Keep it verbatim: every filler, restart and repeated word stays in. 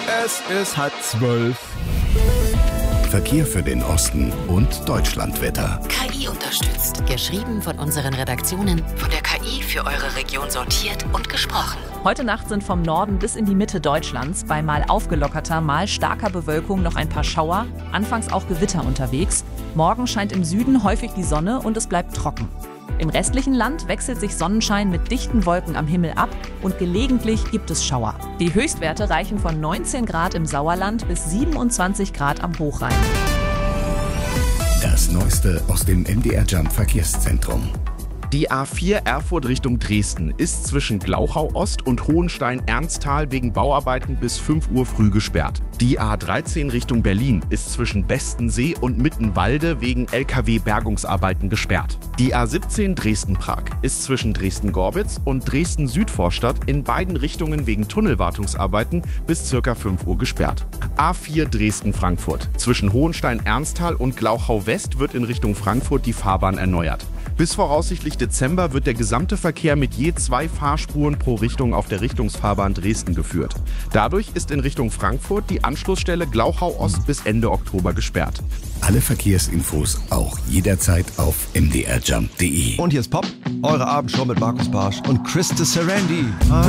Es ist halb zwölf. Verkehr für den Osten und Deutschlandwetter. K I unterstützt. Geschrieben von unseren Redaktionen, von der K I für eure Region sortiert und gesprochen. Heute Nacht sind vom Norden bis in die Mitte Deutschlands bei mal aufgelockerter, mal starker Bewölkung noch ein paar Schauer, anfangs auch Gewitter unterwegs. Morgen scheint im Süden häufig die Sonne und es bleibt trocken. Im restlichen Land wechselt sich Sonnenschein mit dichten Wolken am Himmel ab und gelegentlich gibt es Schauer. Die Höchstwerte reichen von neunzehn Grad im Sauerland bis siebenundzwanzig Grad am Hochrhein. Das Neueste aus dem M D R Jump Verkehrszentrum. Die A vier Erfurt Richtung Dresden ist zwischen Glauchau Ost und Hohenstein-Ernsthal wegen Bauarbeiten bis fünf Uhr früh gesperrt. Die A dreizehn Richtung Berlin ist zwischen Bestensee und Mittenwalde wegen L K W-Bergungsarbeiten gesperrt. Die A siebzehn Dresden-Prag ist zwischen Dresden-Gorbitz und Dresden-Südvorstadt in beiden Richtungen wegen Tunnelwartungsarbeiten bis ca. fünf Uhr gesperrt. A vier Dresden-Frankfurt zwischen Hohenstein-Ernsthal und Glauchau West wird in Richtung Frankfurt die Fahrbahn erneuert. Bis voraussichtlich Dezember wird der gesamte Verkehr mit je zwei Fahrspuren pro Richtung auf der Richtungsfahrbahn Dresden geführt. Dadurch ist in Richtung Frankfurt die Anschlussstelle Glauchau Ost bis Ende Oktober gesperrt. Alle Verkehrsinfos auch jederzeit auf m d r jump punkt d e. Und hier ist Pop, eure Abendshow mit Markus Barsch und Christa Sarandi.